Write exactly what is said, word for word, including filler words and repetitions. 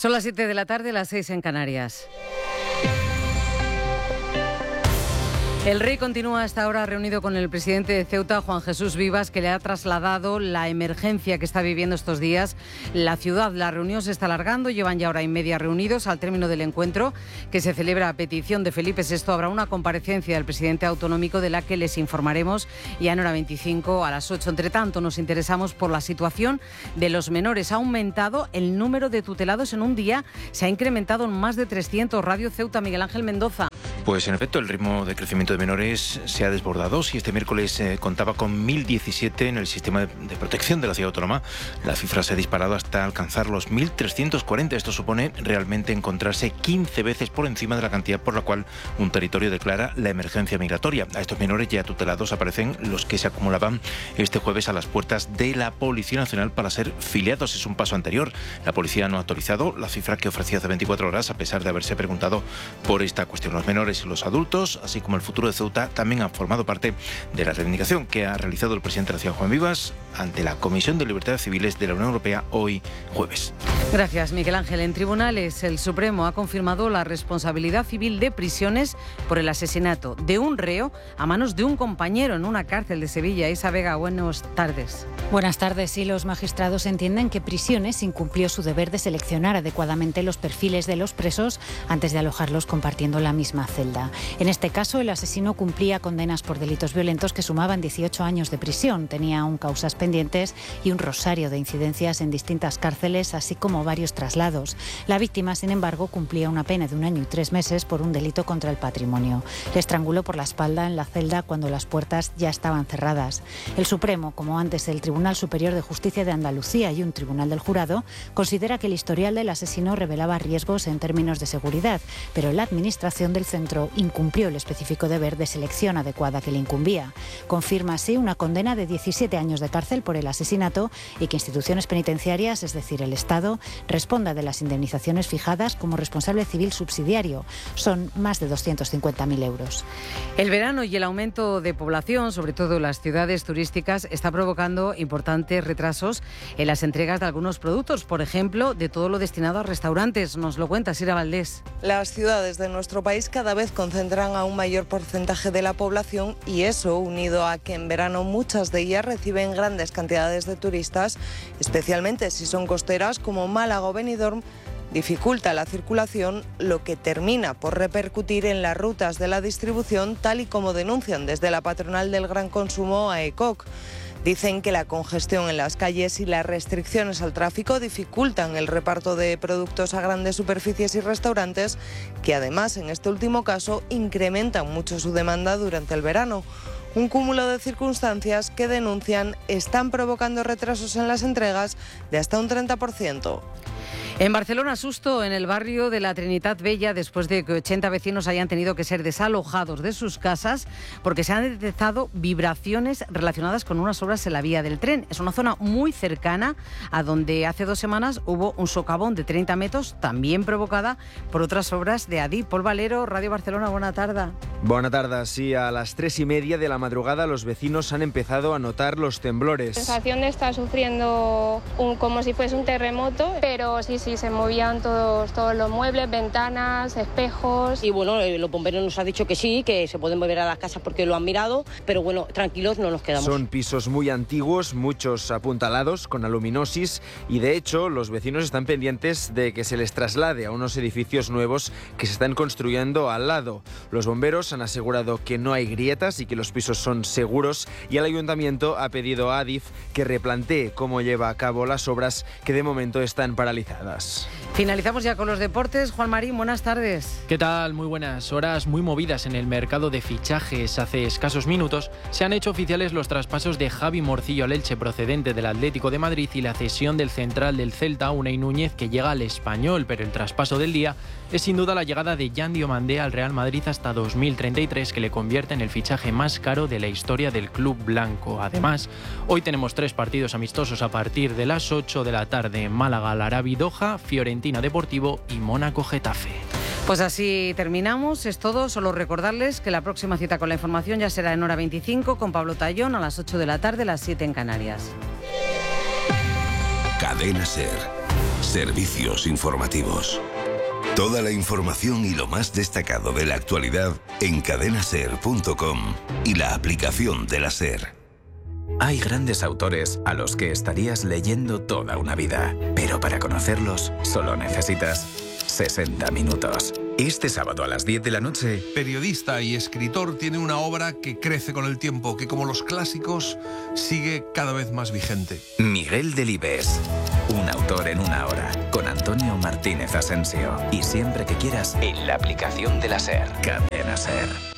Son las siete de la tarde, las seis en Canarias. El rey continúa hasta ahora reunido con el presidente de Ceuta, Juan Jesús Vivas, que le ha trasladado la emergencia que está viviendo estos días la ciudad. La reunión se está alargando, llevan ya hora y media reunidos. Al término del encuentro, que se celebra a petición de Felipe sexto, habrá una comparecencia del presidente autonómico de la que les informaremos ya en hora veinticinco a las ocho. Entre tanto, nos interesamos por la situación de los menores. Ha aumentado el número de tutelados en un día, se ha incrementado en más de trescientos. Radio Ceuta, Miguel Ángel Mendoza. Pues en efecto, el ritmo de crecimiento de menores se ha desbordado. Si este miércoles eh, contaba con mil diecisiete en el sistema de, de protección de la ciudad autónoma, la cifra se ha disparado hasta alcanzar los mil trescientos cuarenta. Esto supone realmente encontrarse quince veces por encima de la cantidad por la cual un territorio declara la emergencia migratoria. A estos menores ya tutelados aparecen los que se acumulaban este jueves a las puertas de la Policía Nacional para ser filiados. Es un paso anterior. La policía no ha actualizado la cifra que ofrecía hace veinticuatro horas, a pesar de haberse preguntado por esta cuestión. Los menores y los adultos, así como el futuro de Ceuta, también han formado parte de la reivindicación que ha realizado el presidente de la ciudad, Juan Vivas, ante la Comisión de Libertades Civiles de la Unión Europea hoy jueves. Gracias, Miguel Ángel. En tribunales, el Supremo ha confirmado la responsabilidad civil de prisiones por el asesinato de un reo a manos de un compañero en una cárcel de Sevilla. Isa Vega, buenas tardes. Buenas tardes. Sí, los magistrados entienden que Prisiones incumplió su deber de seleccionar adecuadamente los perfiles de los presos antes de alojarlos compartiendo la misma celda. En este caso, el asesino cumplía condenas por delitos violentos que sumaban dieciocho años de prisión. Tenía aún causas pendientes y un rosario de incidencias en distintas cárceles, así como varios traslados. La víctima, sin embargo, cumplía una pena de un año y tres meses por un delito contra el patrimonio. Le estranguló por la espalda en la celda cuando las puertas ya estaban cerradas. El Supremo, como antes el Tribunal Superior de Justicia de Andalucía y un tribunal del jurado, considera que el historial del asesino revelaba riesgos en términos de seguridad, pero la administración del centro incumplió el específico deber de selección adecuada que le incumbía. Confirma así una condena de diecisiete años de cárcel por el asesinato y que instituciones penitenciarias, es decir, el Estado, responda de las indemnizaciones fijadas como responsable civil subsidiario. Son más de doscientos cincuenta mil euros. El verano y el aumento de población, sobre todo en las ciudades turísticas, está provocando importantes retrasos en las entregas de algunos productos, por ejemplo, de todo lo destinado a restaurantes. Nos lo cuenta Sira Valdés. Las ciudades de nuestro país cada vez concentran a un mayor porcentaje de la población y eso, unido a que en verano muchas de ellas reciben grandes cantidades de turistas, especialmente si son costeras como Málaga o Benidorm, dificulta la circulación, lo que termina por repercutir en las rutas de la distribución, tal y como denuncian desde la patronal del gran consumo A E C O C. Dicen que la congestión en las calles y las restricciones al tráfico dificultan el reparto de productos a grandes superficies y restaurantes, que además en este último caso incrementan mucho su demanda durante el verano. Un cúmulo de circunstancias que denuncian están provocando retrasos en las entregas de hasta un treinta por ciento. En Barcelona, susto en el barrio de la Trinitat Vella después de que ochenta vecinos hayan tenido que ser desalojados de sus casas porque se han detectado vibraciones relacionadas con unas obras en la vía del tren. Es una zona muy cercana a donde hace dos semanas hubo un socavón de treinta metros, también provocada por otras obras de Adif. Paul Valero, Radio Barcelona, buena tarde. Buena tarde, sí, a las tres y media de la madrugada los vecinos han empezado a notar los temblores. La sensación de estar sufriendo un, como si fuese un terremoto, pero sí, sí, se movían todos, todos los muebles, ventanas, espejos. Y bueno, los bomberos nos han dicho que sí, que se pueden mover a las casas porque lo han mirado, pero bueno, tranquilos no nos quedamos. Son pisos muy antiguos, muchos apuntalados, con aluminosis, y de hecho los vecinos están pendientes de que se les traslade a unos edificios nuevos que se están construyendo al lado. Los bomberos han asegurado que no hay grietas y que los pisos son seguros, y el ayuntamiento ha pedido a Adif que replantee cómo lleva a cabo las obras que de momento están paralizadas. Finalizamos ya con los deportes. Juan Marín, buenas tardes. ¿Qué tal? Muy buenas. Horas muy movidas en el mercado de fichajes. Hace escasos minutos se han hecho oficiales los traspasos de Javi Morcillo al Elche, procedente del Atlético de Madrid, y la cesión del central del Celta, Unai Núñez, que llega al Español. Pero el traspaso del día es sin duda la llegada de Yan Diomandé al Real Madrid hasta dos mil treinta y tres, que le convierte en el fichaje más caro de la historia del club blanco. Además, hoy tenemos tres partidos amistosos a partir de las ocho de la tarde. Málaga, Al-Arabi, Doha, Fiorentina Deportivo y Mónaco Getafe. Pues así terminamos, es todo. Solo recordarles que la próxima cita con la información ya será en hora veinticinco con Pablo Tallón a las ocho de la tarde, las siete en Canarias. Cadena SER. Servicios informativos. Toda la información y lo más destacado de la actualidad en cadena ser punto com y la aplicación de la SER. Hay grandes autores a los que estarías leyendo toda una vida, pero para conocerlos solo necesitas sesenta minutos. Este sábado a las diez de la noche... Periodista y escritor, tiene una obra que crece con el tiempo, que como los clásicos sigue cada vez más vigente. Miguel Delibes, un autor en una hora, con Antonio Martínez Asensio. Y siempre que quieras, en la aplicación de la SER. Cadena SER.